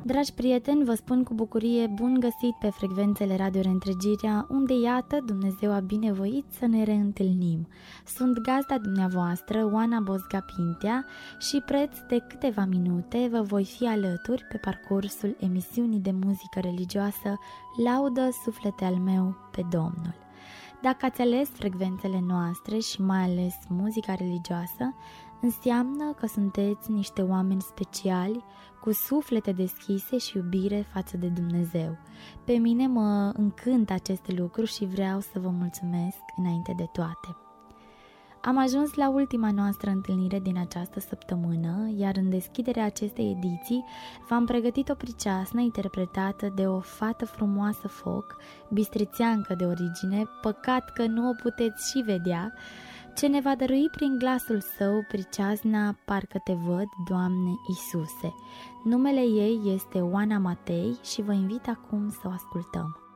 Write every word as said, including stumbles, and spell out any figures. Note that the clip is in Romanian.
Dragi prieteni, vă spun cu bucurie bun găsit pe frecvențele Radio Reîntregirea, unde iată Dumnezeu a binevoit să ne reîntâlnim. Sunt gazda dumneavoastră, Oana Bosga Pintea, și preț de câteva minute vă voi fi alături pe parcursul emisiunii de muzică religioasă Laudă suflete al meu pe Domnul. Dacă ați ales frecvențele noastre și mai ales muzica religioasă, înseamnă că sunteți niște oameni speciali, cu suflete deschise și iubire față de Dumnezeu. Pe mine mă încântă aceste lucruri și vreau să vă mulțumesc înainte de toate. Am ajuns la ultima noastră întâlnire din această săptămână, iar în deschiderea acestei ediții v-am pregătit o priceasnă interpretată de o fată frumoasă foc, bistrițeancă de origine, păcat că nu o puteți și vedea, ce ne va dărui prin glasul său priceasna Parcă te văd, Doamne Iisuse. Numele ei este Oana Matei și vă invit acum să o ascultăm.